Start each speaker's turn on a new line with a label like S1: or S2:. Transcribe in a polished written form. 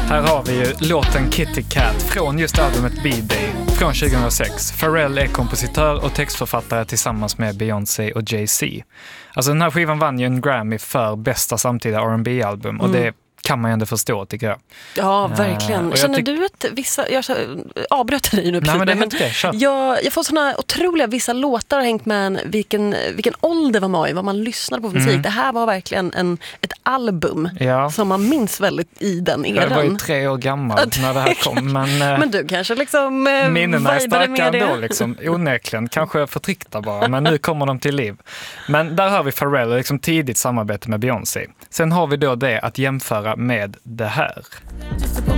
S1: Här har vi ju låten Kitty Cat från just albumet B-Day från 2006. Pharrell är kompositör och textförfattare tillsammans med Beyoncé och Jay-Z. Alltså den här skivan vann ju en Grammy för bästa samtida R&B-album och det kan man ju ändå förstå, tycker jag.
S2: Ja, verkligen. Känner du att vissa... Jag avbröt dig nu precis.
S1: Nej, men det är
S2: jag får såna otroliga... Vissa låtar har hängt med vilken ålder var man i, vad man lyssnade på för musik. Det här var verkligen ett album som man minns väldigt i den eran.
S1: Jag var ju 3 år gammal när det här kom.
S2: Men du kanske liksom...
S1: minnena är starka ändå, liksom. Onekligen. Kanske förtryckta bara, men nu kommer de till liv. Men där har vi Pharrell, liksom tidigt samarbete med Beyoncé. Sen har vi då det att jämföra med det här.